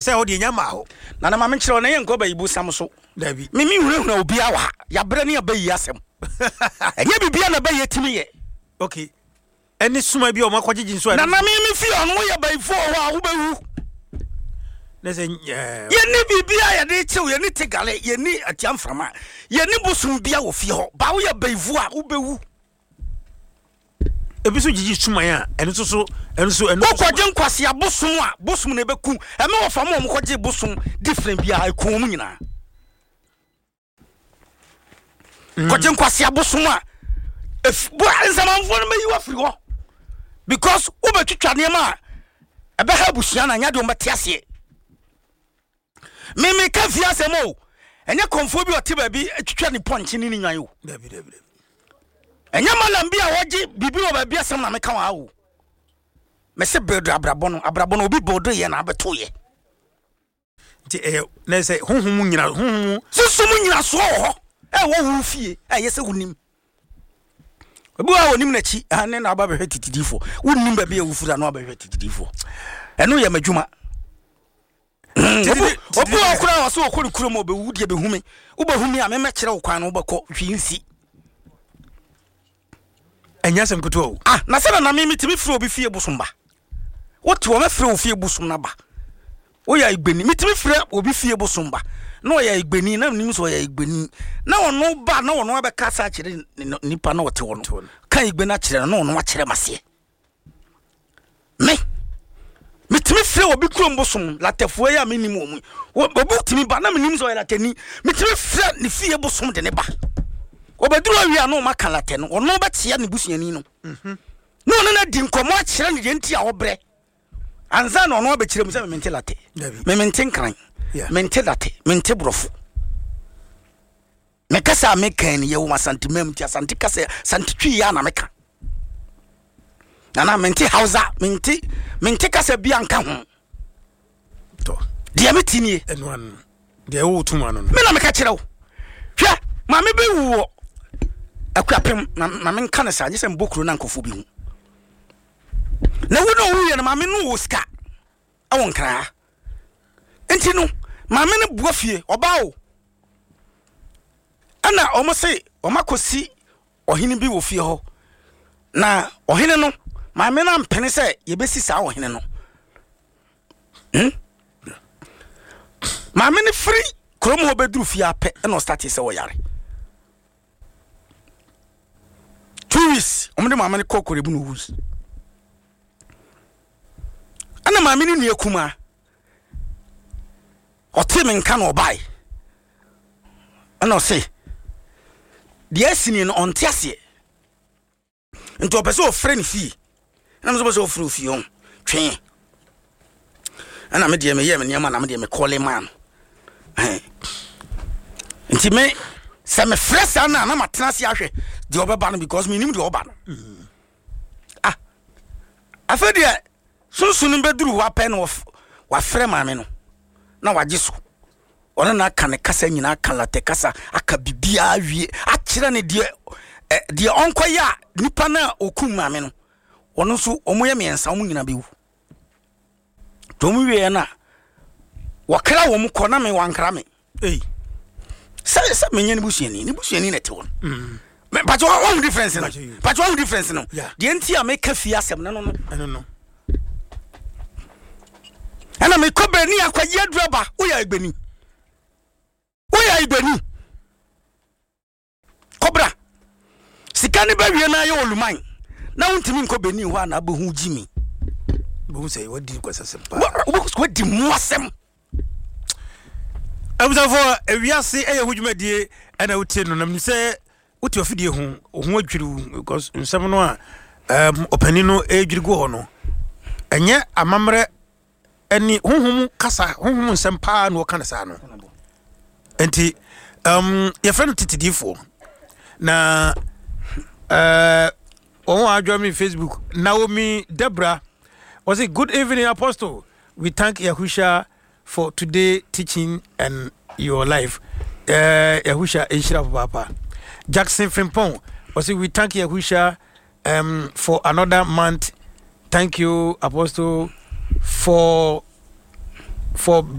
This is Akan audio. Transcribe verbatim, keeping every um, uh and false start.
say ho de nyama ho na na ma me kire o na ye nko ba ibu sam so dabi me mi hunu na obi awa ya bre ne ba yi asem enye bibia na ba yetimi ye okay eni suma bi o makoje jinso na na me me fi ono ye ba ifo ho a wo ba hu na say ye ni bibia ya de chew ye ni tegale ye ni atiamframa ye ni busum bia wo fi ho ba wo ye ba ifu a wo ba hu ebiso jiji suma ya eno so so eno so eno so kwaje nkwase abosom a bosom na beku e me wo fa mo mo kwaje bosom different bia e ko mu nyina kwaje nkwase abosom a if bo nsamanfo na mayi wa firi ho because wo betwitwa ne ma e be ha busua na nya de o matiase me me ka fiase mo enye konfo bi ote ba bi twitwa ni ponche ni nwan yo dabi dabi enya malam bia wogi bibi wo ba bia sem na meka wa wo me se bedo abrabon abrabon obi bodo ye na abeto ye nti eh na say honhom nyina honhom susum nyina so ho e wo hu fie e ye se hunim obi wa wonim na chi ane na aba behwe titidifo wonim ba bia wufura na aba behwe titidifo eno ye madwuma obi wa kura wa so okori kuro mo be wudie be humi wo ba humi a me me kire wo kwan no wo bako hwinsi enya sem kuto ah na se na me mitimi firi obi fie busumba what wo me firi ofie busum na ba wo ya igbeni mitimi firi obi fie busumba na wo ya igbeni na nim so ya igbeni na ono ba na ono be kasa kire nipa na wote wono kan igbeni akire na ono akire mase me mitimi firi obi kuro busum latefo ya me nim omu obi timi ba na me nim so ya lateni mitimi firi ni fie busum de ne ba obeduru awia no makalate no ono betia ne busuani no mhm no no na di nkomo akire ne de nti a wobre anza no ono bekire mu se mente late me mente nkran mente late mente brofo me kasa me kan ye wo masantimam ti asante kasa santitwi ya na meka na na mente hausa mente mente kasa bia nka ho to dia metini eno an dia wo tuma no me na meka kire wo hwa ma me be wo akwapem na me nka ne sa je mbokuru na nkofo bi hu na wo no wo ye na ma me no wo ska awon kra enti no ma me ne buafie oba o ana omo se omakosi ohene bi wo fie ho na ohene no ma me na mpene se ye besi sa ohene no hm ma me ne free krom ho bedru fie ape na o start se wo yare tourists omde ma me ne kokore bu no wus ana ma me ne nua kuma ote me nka no bai ana o se de asini no onte ase nti o pese o frɛ fi na me so o frɛ fi on twen ana me de me ye me niam na me de me call man eh nti me se me frɛ sa na na matena se ahwɛ de obeba no because me nim de oba no ah afa de sunsun beduru wa pɛ no wa frɛ ma me no na waje so ona na aka ne kasa nyina aka late kasa aka bibia awie akire ne de de onkoya nipa na okum ma me no ono so omoye miensa omo nyina bewu to mu wie na wakra wo mu kɔ na me wankra me eh sa sa menye ne busuani ne busuani na te won mm but one difference no but one difference no de enti a make fie asem no no no no ana me ko bani akwaje aduraba wo ya igbeni wo ya igbeni kobra sikani ba wie na ye oluman na wontimi nko bani ho ana abehu jimi bo say wadi kwasasem pa wo di muasem abuza for ewiase eye hudwumadie ana wotie no nam se wotie ofidie ho ho adwiru because nsem no a um opani no edwiri go ho no enye amamre eni honhom kasa honhom nsem pa no kana sa no enti um ye friend titidifo na uh on adwo me Facebook Naomi Debra was it good evening apostle we thank Yahusha for today teaching and your life uh Yahusha Enshira Papa Jackson Frimpong was it we thank Yahusha um for another month thank you apostle for for